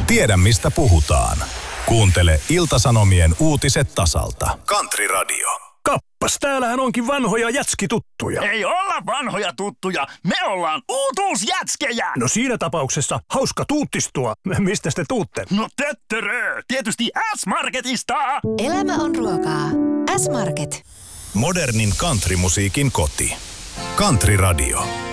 Tiedä mistä puhutaan. Kuuntele Ilta-Sanomien uutiset tasalta. Country Radio. Kappas, täällähän onkin vanhoja jätskituttuja. Ei olla vanhoja tuttuja, me ollaan uutuusjätskejä! No siinä tapauksessa hauska tuuttistua. Mistä te tuutte? No töttörö, tietysti S-Marketista! Elämä on ruokaa. S-Market. Modernin countrymusiikin koti. Country Radio.